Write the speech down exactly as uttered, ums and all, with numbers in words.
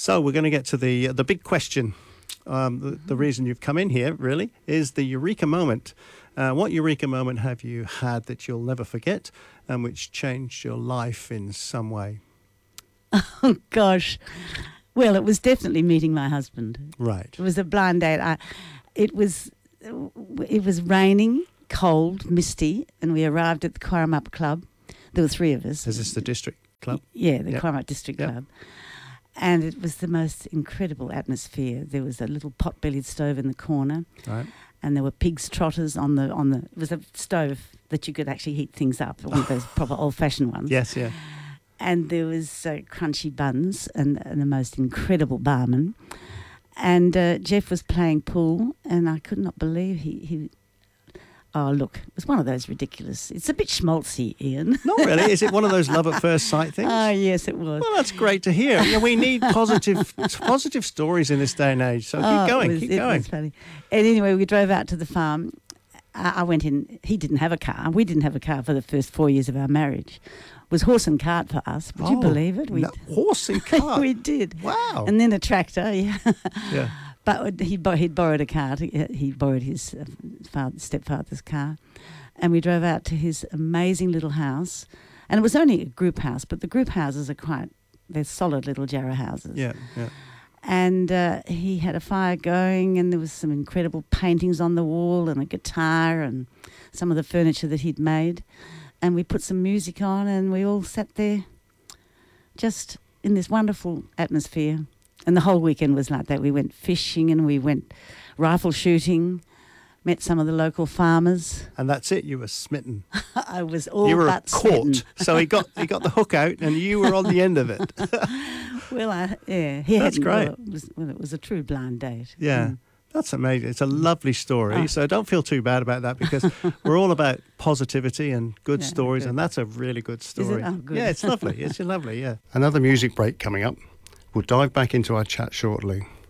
So we're going to get to the the big question. Um, the, the reason you've come in here, really, is the Eureka moment. Uh, what Eureka moment have you had that you'll never forget and which changed your life in some way? Oh, gosh. Well, it was definitely meeting my husband. Right. It was a blind date. I, it was it was raining, cold, misty, and we arrived at the Quaramup Club. There were three of us. Is this the district club? Yeah, the Yep. Quaramup District Yep. Club. And it was the most incredible atmosphere. There was a little pot-bellied stove in the corner, Right. and there were pigs' trotters on the on the. It was a stove that you could actually heat things up, one of those proper old-fashioned ones. Yes, yeah. And there was uh, crunchy buns and, and the most incredible barman. And uh, Jeff was playing pool, and I could not believe he, he... Oh, look, it was one of those ridiculous... It's a bit schmaltzy, Ian. Not really. Is it one of those love at first sight things? Oh, yes, it was. Well, that's great to hear. Yeah, we need positive positive stories in this day and age. So keep Oh, it going, was- keep it going. was funny. And anyway, we drove out to the farm. I, I went in. He didn't have a car. We didn't have a car for the first four years of our marriage. It was horse and cart for us. Would you Oh, believe it? We no, horse and cart. we did. Wow. And then a tractor. Yeah. Yeah. But he bo- he'd borrowed a car. To, he borrowed his uh, father, stepfather's car, and we drove out to his amazing little house. And it was only a group house, but the group houses are quite, they're solid little jarrah houses. Yeah, yeah. And uh, he had a fire going, and there was some incredible paintings on the wall and a guitar and some of the furniture that he'd made. And we put some music on, and we all sat there just in this wonderful atmosphere. And the whole weekend was like that. We went fishing and we went rifle shooting, met some of the local farmers. And that's it. You were smitten. I was all you were but caught. smitten. So he got he got the hook out, and you were on the end of it. Well, I, yeah, he That's hadn't- great. Well, it was, well, it was a true blind date. Yeah. Mm. That's amazing. It's a lovely story. Oh. So don't feel too bad about that, because we're all about positivity and good Yeah, stories, good. and that's a really good story. Oh, good. Yeah, it's lovely. It's lovely, yeah. Another music break coming up. We'll dive back into our chat shortly.